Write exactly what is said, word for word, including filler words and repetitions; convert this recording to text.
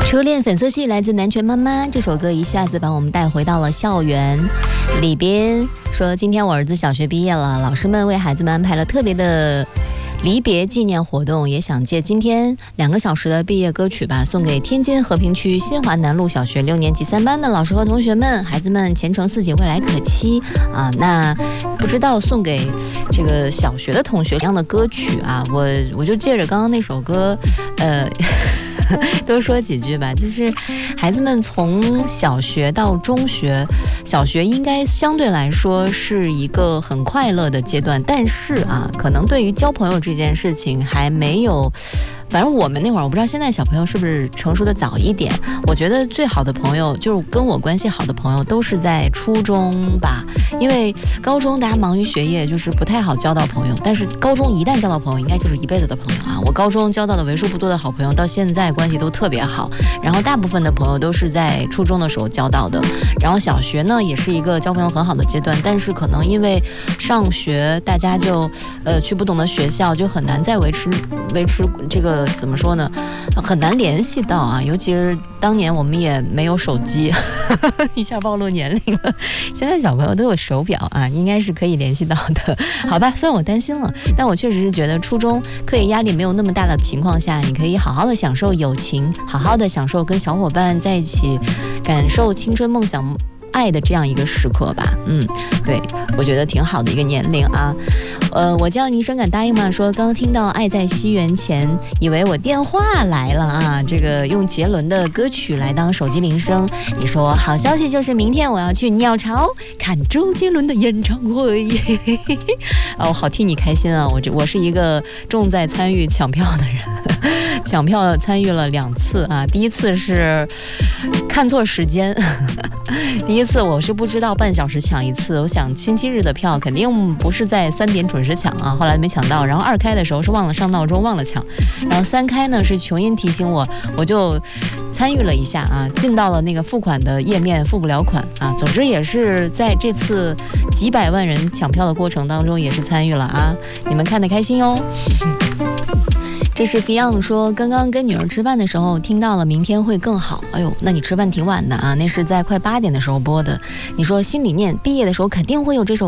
初恋粉色系来自南拳妈妈，这首歌一下子把我们带回到了校园里边。说今天我儿子小学毕业了，老师们为孩子们安排了特别的离别纪念活动，也想借今天两个小时的毕业歌曲吧，送给天津和平区新华南路小学六年级三班的老师和同学们，孩子们前程似锦，未来可期啊！那不知道送给这个小学的同学什么样的歌曲啊？我我就借着刚刚那首歌，呃。多说几句吧，就是孩子们从小学到中学，小学应该相对来说是一个很快乐的阶段，但是啊，可能对于交朋友这件事情还没有。反正我们那会儿，我不知道现在小朋友是不是成熟的早一点。我觉得最好的朋友，就是跟我关系好的朋友，都是在初中吧。因为高中大家忙于学业，就是不太好交到朋友。但是高中一旦交到朋友，应该就是一辈子的朋友啊。我高中交到的为数不多的好朋友，到现在关系都特别好。然后大部分的朋友都是在初中的时候交到的。然后小学呢，也是一个交朋友很好的阶段，但是可能因为上学，大家就呃去不同的学校，就很难再维持维持这个。怎么说呢，很难联系到啊，尤其是当年我们也没有手机一下暴露年龄了，现在小朋友都有手表啊，应该是可以联系到的。好吧，虽然我担心了，但我确实是觉得初中课业压力没有那么大的情况下，你可以好好的享受友情，好好的享受跟小伙伴在一起感受青春梦想爱的这样一个时刻吧。嗯，对，我觉得挺好的一个年龄啊。呃，我叫你深感答应吗？说刚刚听到爱在西元前，以为我电话来了啊。这个用杰伦的歌曲来当手机铃声。你说好消息就是明天我要去鸟巢看周杰伦的演唱会。哦，好替你开心啊！我这我是一个重在参与抢票的人，抢票参与了两次啊。第一次是看错时间。第一次我是不知道半小时抢一次，我想星期日的票肯定不是在三点准时抢啊，后来没抢到。然后二开的时候是忘了上闹钟，忘了抢。然后三开呢是琼音提醒我，我就参与了一下啊，进到了那个付款的页面，付不了款啊。总之也是在这次几百万人抢票的过程当中也是参与了啊，你们看得开心哦。这是 Fion 说，刚刚跟女儿吃饭的时候听到了明天会更好。哎呦，那你吃饭挺晚的啊，那是在快八点的时候播的。你说新理念毕业的时候肯定会有这首